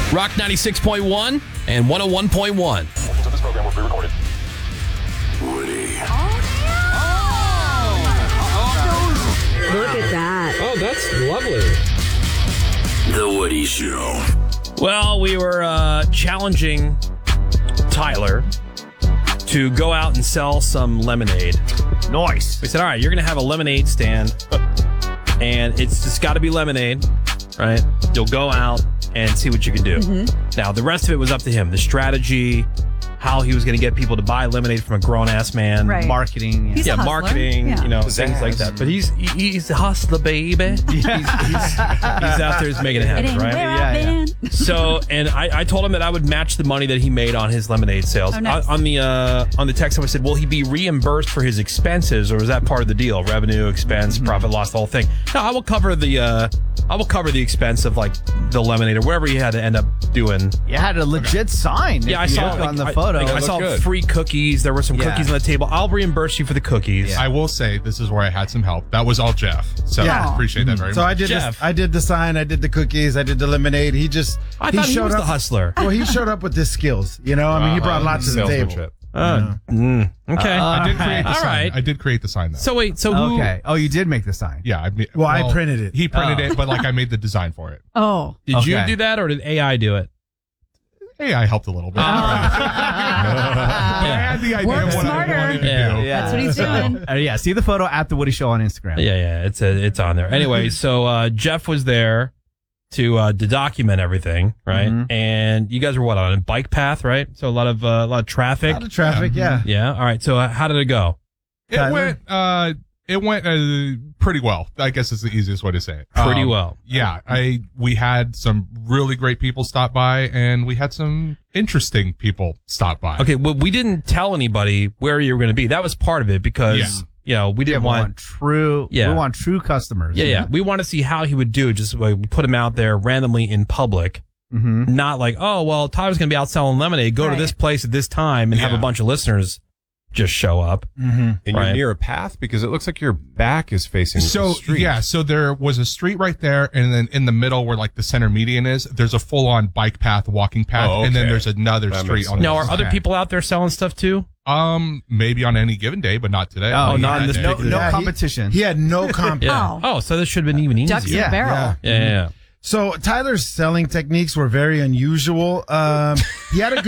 Rock 96.1 and 101.1. Portions of this program were pre-recorded. Woody. Look at that. Oh, that's lovely. The Woody Show. Well, we were challenging Tyler to go out and sell some lemonade. Nice. We said, all right, you're going to have a lemonade stand, and it's just got to be lemonade, right? You'll go out and see what you can do. Now, the rest of it was up to him. The strategy, how he was going to get people to buy lemonade from a grown-ass man. Right. Marketing. He's a hustler. Marketing, Yeah. Things like that. But he's a hustler, baby. He's out there making it It happen, ain't right? where I've been. So, and I told him that I would match the money that he made on his lemonade sales. Oh, nice. On the text, I said, will he be reimbursed for his expenses, or was that part of the deal? Revenue, expense, profit, loss, the whole thing. No, I will cover the expense of like the lemonade or whatever he had to end up doing. You had a legit sign. Yeah, I if you saw look on the I photo. saw good. free cookies. There were some Yeah. cookies on the table. I'll reimburse you for the cookies. I will say this is where I had some help. That was all Jeff. So Yeah. I appreciate that very So much. I did Jeff. I did the sign, I did the cookies, I did the lemonade. I thought he was the hustler. Well, he showed up with his skills. You know, I mean, he brought lots to the table. Salesmanship. Okay. I did create the all sign. right. I did create the sign though. So wait. So who? Okay. Oh, you did make the sign. Yeah. I printed it. He printed it, but like I made the design for it. Oh. Did you Okay. do that, or did AI do it? Hey, I helped a little bit. I had the idea Work of what smarter. I wanted to Yeah. do. Yeah. That's what he's doing. Yeah. See the photo at the Woody Show on Instagram. Yeah. It's on there. Anyway, so Jeff was there to document everything, right? Mhm. And you guys were on a bike path, right? So a lot of traffic. A lot of traffic, yeah. Yeah. All right. So how did it go? It went pretty well. I guess is the easiest way to say it. Pretty well. Yeah, we had some really great people stop by, and we had some interesting people stop by. Okay. Well, we didn't tell anybody where you were going to be. That was part of it because we didn't We want. want true. Yeah. We want true customers. Yeah. We want to see how he would do. Just like put him out there randomly in public. Mm-hmm. Not like, oh, well, Tyler's going to be out selling lemonade. Go to Right. this place at this time and have a Yeah. bunch of listeners just show up. Mm-hmm. And Right. you're near a path because it looks like your back is facing the So street. yeah, so there was a street right there, and then in the middle where like the center median is, there's a full-on bike path, walking path, Oh, and then okay. there's another That street makes on. sense. the Now, are other other side. people out there selling stuff too? Maybe on any given day, but not today. Oh, not in this no, particular- no Yeah, competition. He had no comp. Yeah. Oh, so this should have been even easier. Ducks in a Yeah. barrel. Yeah. Yeah. So Tyler's selling techniques were very unusual. He had a